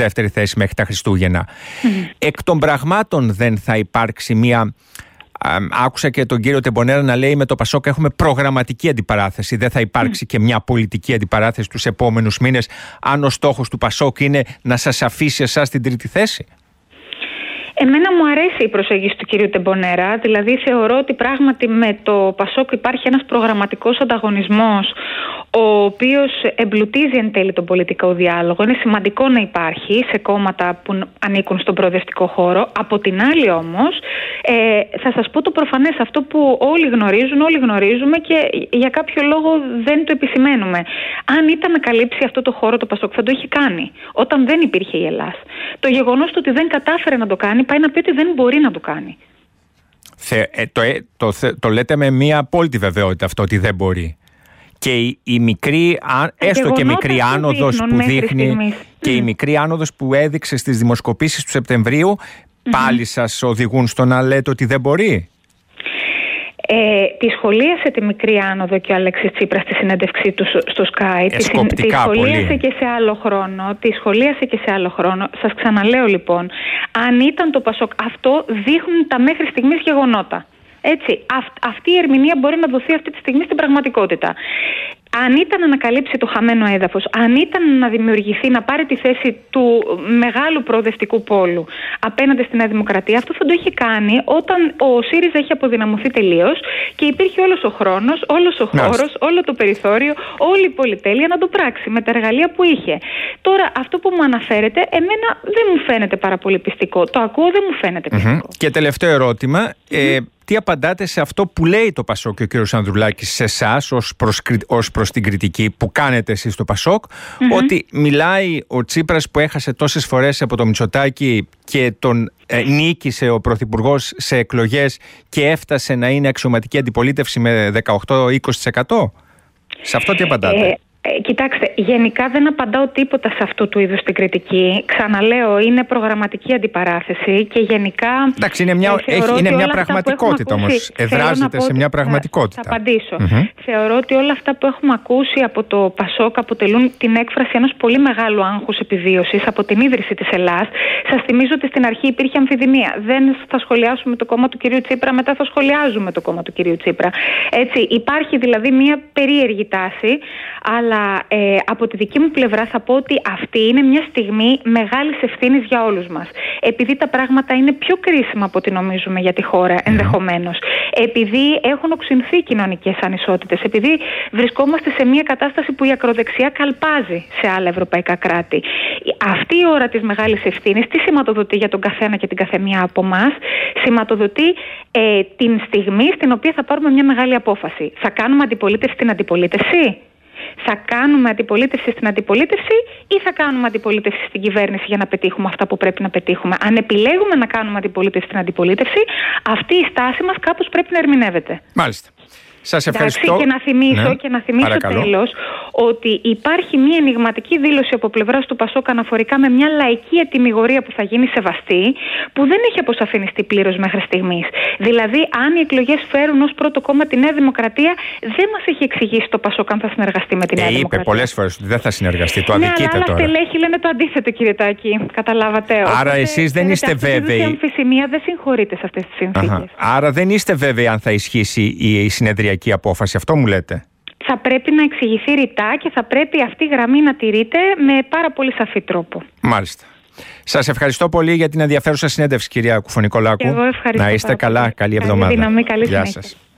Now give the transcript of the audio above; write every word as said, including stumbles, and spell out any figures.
δεύτερη θέση μέχρι τα Χριστούγεννα. Mm. Εκ των πραγμάτων δεν θα υπάρξει μια... Άκουσα και τον κύριο Τεμπονέρα να λέει: με το Πασόκ έχουμε προγραμματική αντιπαράθεση. Δεν θα υπάρξει mm. και μια πολιτική αντιπαράθεση τους επόμενους μήνες, αν ο στόχος του Πασόκ είναι να σας αφήσει εσάς στην τρίτη θέση? Εμένα μου αρέσει η προσέγγιση του κυρίου Τεμπονέρα, δηλαδή θεωρώ ότι πράγματι με το Πασόκ υπάρχει ένας προγραμματικός ανταγωνισμός, ο οποίος εμπλουτίζει εν τέλει τον πολιτικό διάλογο. Είναι σημαντικό να υπάρχει σε κόμματα που ανήκουν στον προοδευτικό χώρο. Από την άλλη όμως, ε, θα σας πω το προφανές, αυτό που όλοι γνωρίζουν, όλοι γνωρίζουμε και για κάποιο λόγο δεν το επισημαίνουμε. Αν ήταν να καλύψει αυτό το χώρο το Πασόκ θα το είχε κάνει, όταν δεν υπήρχε η Ελλάς. Το γεγονός του ότι δεν κατάφερε να το κάνει πάει να πει ότι δεν μπορεί να το κάνει. Θε, ε, το, ε, το, το, το λέτε με μια απόλυτη βεβαιότητα αυτό ότι δεν μπορεί. Και η, η μικρή, έστω και μικρή άνοδος που δείχνει και mm. η μικρή άνοδος που έδειξε στις δημοσκοπήσεις του Σεπτεμβρίου mm-hmm. πάλι σας οδηγούν στο να λέτε ότι δεν μπορεί? Ε, τη σχολίασε τη μικρή άνοδο και ο Αλέξης Τσίπρας στη συνέντευξή του στο Sky. Τη, τη σχολίασε πολύ. και σε άλλο χρόνο. Τη σχολίασε και σε άλλο χρόνο. Σας ξαναλέω λοιπόν, αν ήταν το Πασόκ, αυτό δείχνουν τα μέχρι στιγμής γεγονότα. Έτσι, αυ, αυτή η ερμηνεία μπορεί να δοθεί αυτή τη στιγμή στην πραγματικότητα. Αν ήταν να ανακαλύψει το χαμένο έδαφος, αν ήταν να δημιουργηθεί, να πάρει τη θέση του μεγάλου προοδευτικού πόλου απέναντι στην Νέα Δημοκρατία, αυτό θα το είχε κάνει όταν ο ΣΥΡΙΖΑ είχε αποδυναμωθεί τελείως και υπήρχε όλος ο χρόνος, όλος ο χώρος, όλο το περιθώριο, όλη η πολυτέλεια να το πράξει με τα εργαλεία που είχε. Τώρα, αυτό που μου αναφέρετε, εμένα δεν μου φαίνεται πάρα πολύ πιστικό. Το ακούω, δεν μου φαίνεται πιστικό. Mm-hmm. Και τελευταίο ερώτημα. Mm-hmm. Ε, τι απαντάτε σε αυτό που λέει το Πασόκ και ο κύριος Ανδρουλάκης σε εσάς ως προς, ως προς την κριτική που κάνετε εσείς στο Πασόκ, mm-hmm. ότι μιλάει ο Τσίπρας που έχασε τόσες φορές από το Μητσοτάκη και τον ε, νίκησε ο Πρωθυπουργός σε εκλογές και έφτασε να είναι αξιωματική αντιπολίτευση με δεκαοκτώ με είκοσι τοις εκατό? Σε αυτό τι απαντάτε? Ε... Ε, κοιτάξτε, γενικά δεν απαντάω τίποτα σε αυτού του είδους την κριτική. Ξαναλέω, είναι προγραμματική αντιπαράθεση και γενικά. Εντάξει, είναι μια, ε, έχει, είναι μια πραγματικότητα όμως. Εδράζεται σε μια πραγματικότητα. Θα, θα απαντήσω. Mm-hmm. Θεωρώ ότι όλα αυτά που έχουμε ακούσει από το Πασόκ αποτελούν την έκφραση ενός πολύ μεγάλου άγχους επιβίωσης από την ίδρυση της Ελλάς. Σας θυμίζω ότι στην αρχή υπήρχε αμφιδημία. Δεν θα σχολιάσουμε το κόμμα του κυρίου Τσίπρα, μετά θα σχολιάζουμε το κόμμα του κυρίου Τσίπρα. Έτσι, υπάρχει δηλαδή μια περίεργη τάση. Αλλά ε, από τη δική μου πλευρά θα πω ότι αυτή είναι μια στιγμή μεγάλης ευθύνης για όλους μας. Επειδή τα πράγματα είναι πιο κρίσιμα από ό,τι νομίζουμε για τη χώρα ενδεχομένως. Επειδή έχουν οξυνθεί κοινωνικές ανισότητες. Επειδή βρισκόμαστε σε μια κατάσταση που η ακροδεξιά καλπάζει σε άλλα ευρωπαϊκά κράτη. Αυτή η ώρα της μεγάλης ευθύνης τι σηματοδοτεί για τον καθένα και την καθεμία από εμάς? Σηματοδοτεί ε, την στιγμή στην οποία θα πάρουμε μια μεγάλη απόφαση. Θα κάνουμε αντιπολίτευση στην αντιπολίτευση? Θα κάνουμε αντιπολίτευση στην αντιπολίτευση ή θα κάνουμε αντιπολίτευση στην κυβέρνηση για να πετύχουμε αυτά που πρέπει να πετύχουμε? Αν επιλέγουμε να κάνουμε αντιπολίτευση στην αντιπολίτευση, αυτή η στάση μας κάπως πρέπει να ερμηνεύεται. Μάλιστα. Σας ευχαριστώ. Και να θυμίσω, ναι, και να θυμίσω τέλος ότι υπάρχει μια ενιγματική δήλωση από πλευράς του Πασόκ αναφορικά με μια λαϊκή ετυμηγορία που θα γίνει σεβαστή, που δεν έχει αποσαφινιστεί πλήρως μέχρι στιγμής. Δηλαδή, αν οι εκλογές φέρουν ως πρώτο κόμμα τη Νέα Δημοκρατία, δεν μας έχει εξηγήσει το Πασόκ αν θα συνεργαστεί με τη Νέα ε, Δημοκρατία. Είπε πολλές φορές ότι δεν θα συνεργαστεί. Το αδικείται τώρα. Ναι, αλλά στελέχη λένε το αντίθετο, κύριε Τάκη. Καταλάβατε. Άρα Οπότε, εσείς δεν είστε βέβαιοι. Η αμφισημία δεν συγχωρείται σε αυτές τις συνθήκες. Άρα δεν είστε βέβαιοι αν θα ισχύσει η συνεδριακή απόφαση. Αυτό μου λέτε? Θα πρέπει να εξηγηθεί ρητά και θα πρέπει αυτή η γραμμή να τηρείται με πάρα πολύ σαφή τρόπο. Μάλιστα. Σας ευχαριστώ πολύ για την ενδιαφέρουσα συνέντευξη, κυρία Κουφωνικολάκου. Και εγώ ευχαριστώ. Να είστε καλά. Καλή εβδομάδα. Καλή δύναμη, καλή Γεια συνέχεια. σας.